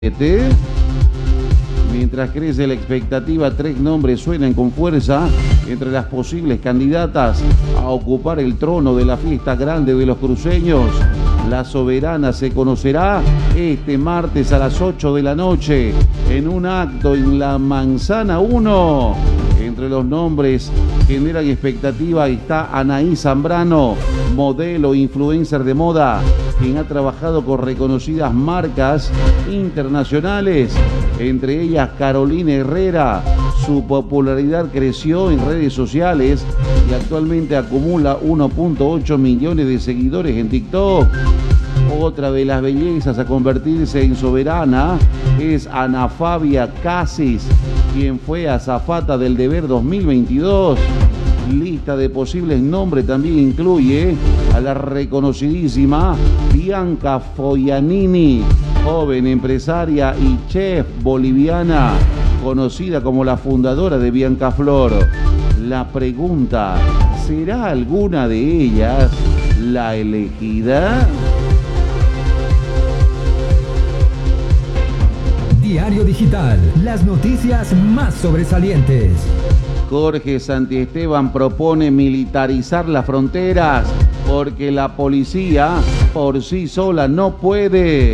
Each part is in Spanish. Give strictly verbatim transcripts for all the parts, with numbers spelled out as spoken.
Mientras crece la expectativa, tres nombres suenan con fuerza entre las posibles candidatas a ocupar el trono de la fiesta grande de los cruceños. La soberana se conocerá este martes a las ocho de la noche en un acto en la Manzana uno. Entre los nombres que generan expectativa está Anaí Zambrano, modelo e influencer de moda, quien ha trabajado con reconocidas marcas internacionales, entre ellas Carolina Herrera. Su popularidad creció en redes sociales y actualmente acumula uno punto ocho millones de seguidores en TikTok. Otra de las bellezas a convertirse en soberana es Ana Fabia Cassis, quien fue azafata del Deber dos mil veintidós. Lista de posibles nombres también incluye a la reconocidísima Bianca Foianini, joven empresaria y chef boliviana, conocida como la fundadora de Bianca Flor. La pregunta, ¿será alguna de ellas la elegida? Diario Digital, las noticias más sobresalientes. Jorge Santiesteban propone militarizar las fronteras porque la policía por sí sola no puede.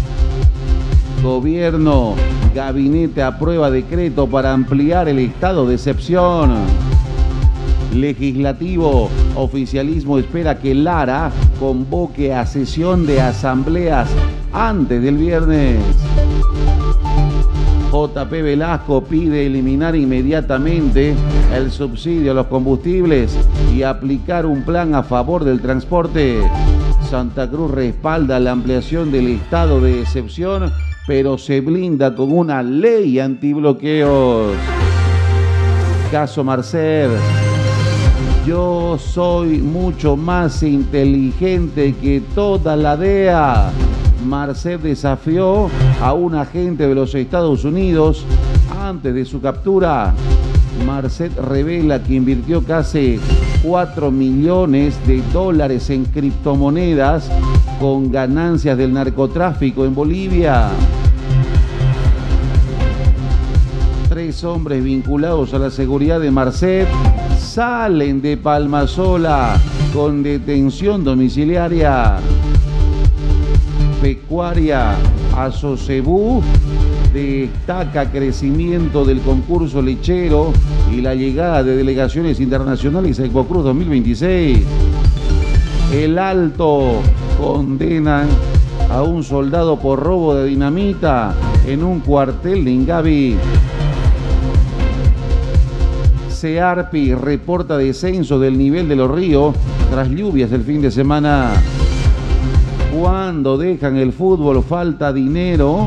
Gobierno, gabinete aprueba decreto para ampliar el estado de excepción. Legislativo, oficialismo espera que Lara convoque a sesión de asambleas antes del viernes. J P Velasco pide eliminar inmediatamente el subsidio a los combustibles y aplicar un plan a favor del transporte. Santa Cruz respalda la ampliación del estado de excepción, pero se blinda con una ley antibloqueos. Caso Marcet. Yo soy mucho más inteligente que toda la D E A. Marcet desafió a un agente de los Estados Unidos antes de su captura. Marcet revela que invirtió casi cuatro millones de dólares en criptomonedas con ganancias del narcotráfico en Bolivia. Tres hombres vinculados a la seguridad de Marcet salen de Palmasola con detención domiciliaria. Pecuaria, Asocebú destaca crecimiento del concurso lechero y la llegada de delegaciones internacionales a Ecocruz dos mil veintiséis. El Alto, condenan a un soldado por robo de dinamita en un cuartel de Ingavi. Searpi reporta descenso del nivel de los ríos tras lluvias el fin de semana. Cuando dejan el fútbol falta dinero.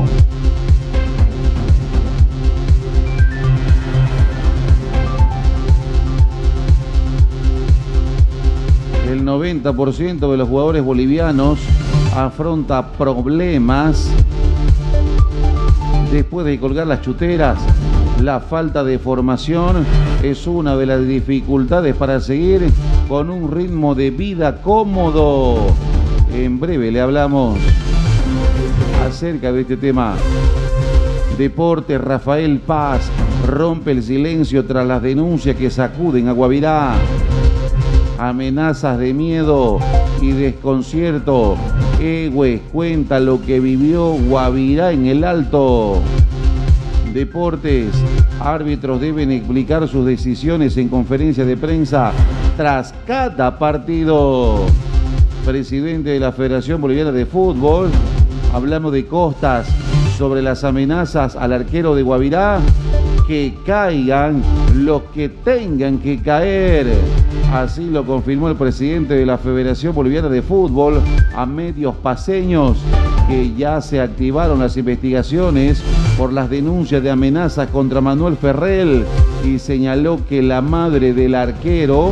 El noventa por ciento de los jugadores bolivianos afronta problemas después de colgar las chuteras. La falta de formación es una de las dificultades para seguir con un ritmo de vida cómodo. En breve le hablamos acerca de este tema. Deporte, Rafael Paz rompe el silencio tras las denuncias que sacuden a Guavirá. Amenazas de miedo y desconcierto. Egues cuenta lo que vivió Guavirá en el Alto. Deportes, árbitros deben explicar sus decisiones en conferencia de prensa tras cada partido. Presidente de la Federación Boliviana de Fútbol, hablamos de Costas sobre las amenazas al arquero de Guavirá, que caigan los que tengan que caer. Así lo confirmó el presidente de la Federación Boliviana de Fútbol a medios paseños, que ya se activaron las investigaciones por las denuncias de amenazas contra Manuel Ferrell, y señaló que la madre del arquero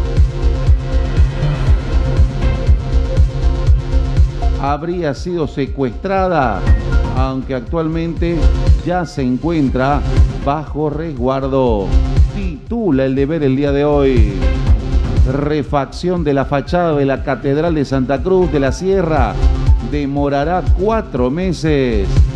habría sido secuestrada, aunque actualmente ya se encuentra bajo resguardo. Titula El Deber el día de hoy. Refacción de la fachada de la Catedral de Santa Cruz de la Sierra demorará cuatro meses.